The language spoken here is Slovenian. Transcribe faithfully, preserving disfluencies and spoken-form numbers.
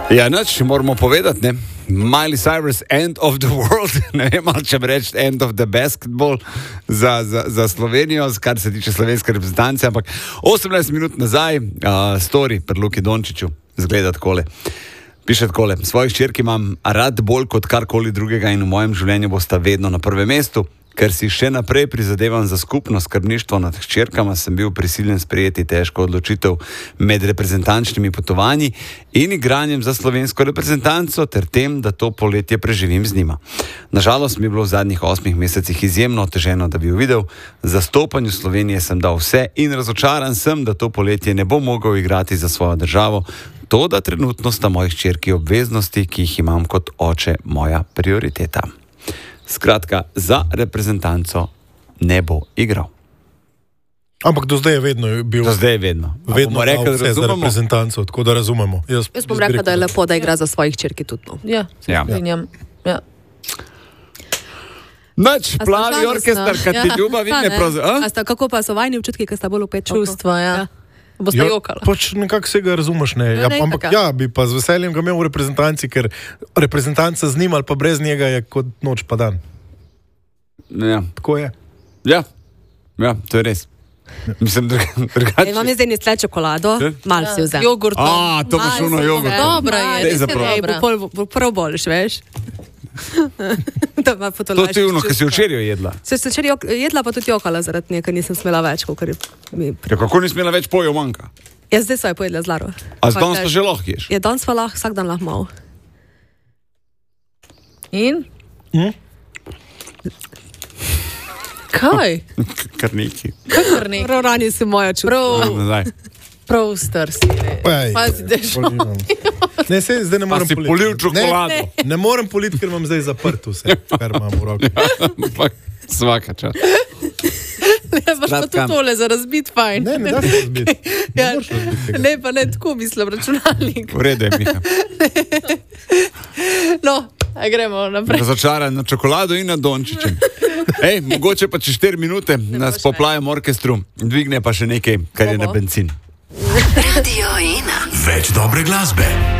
Ja, nič, moramo povedati, ne. Miley Cyrus, End of the World, ne vem, ali če bi reči End of the Basketball za, za, za Slovenijo, kar se tiče slovenske reprezentance, ampak osemnajst minut nazaj, uh, story pri Luki Dončiću, zgleda takole. Piše takole, svojih hčerk imam rad bolj kot karkoli drugega in v mojem življenju bosta vedno na prvem mestu. Ker si še naprej prizadevam za skupno skrbništvo nad hčerkama, sem bil prisiljen sprejeti težko odločitev med reprezentančnimi potovanji in igranjem za slovensko reprezentanco ter tem, da to poletje preživim z njima. Nažalost mi je bilo v zadnjih osmih mesecih izjemno oteženo, da bi jo videl. Zastopanju Slovenije sem dal vse in razočaran sem, da to poletje ne bom mogel igrati za svojo državo. To, da trenutno sta moji hčerki obveznosti, ki jih imam kot oče, moja prioriteta. Skratka, za reprezentanco ne bo igral. Ampak do zdaj je vedno bil. Do zdaj je vedno. Vedno rekel, vse za reprezentanco, tako da razumemo. Jaz, Jaz bom rekla, da je lepo, da igra za svojih hčerki tudi. No. Ja, Ja. ja. ja. Nač, A sta plavi žalostna? orkester, kad ti ljuba, Ja, vidne ne. proz... A sta, kako pa so vajni občutki, ki sta bolj upet Čustva, ja. Boste Ja, jokala. pač nekako se ga razumeš, ne. Ja, ne, ampak taka. ja, bi pa z veseljem ga imel v reprezentanci, ker reprezentanca z njim ali pa brez njega je kot noč pa dan. Ja. Tako je. ja, ja, to je res. Mislim, druga, drugače. Imam jaz zdaj ne tle čokolado, Ja. mal si vzem. Jogurt. A, to boš uno jogurt. Dobra je, Daj res je zaprav. dobra. Bo, bo, bo prav boljš, veš. Da ima To potolažiš ti je uno, ki si čustva. včerjo jedla. Se se včeraj jok- jedla, pa tudi jokala zaradi nje, ker nisem smela več, ker mi... Ja, kako ni smela več pojo manjka? Jaz zdaj so jo pojedla z Laro. A z danes pa že lahko ješ? Je danes pa lahko, vsak dan lahko mal. In? Hm? Kaj? Kar neki. Kar nekaj. Prav rani si moja čustva. Prav, Nazaj. prav star si. Ej, Pazi, da je šlo. polivam. Ne, se zdaj ne Pa morem si politi. polil čokolado. Ne, ne, ne morem politi, ker imam zdaj zaprto vse, kar imam v roki. Ampak svaka čas. Ne, baš pa Skratka. tudi tole za razbit fajn. Ne, ne da se razbiti. Ne Ja, moreš razbiti tega. ne, pa ne tako mislim, računalnik. V redu je, Miha. No, aj gremo naprej. Razočaran na čokolado in na Dončićem. Ej, mogoče pa čez štiri minute nas poplajem orkestru, dvigne pa še nekaj, kar je na Bobo. bencin. Radio ena. Več dobre glasbe.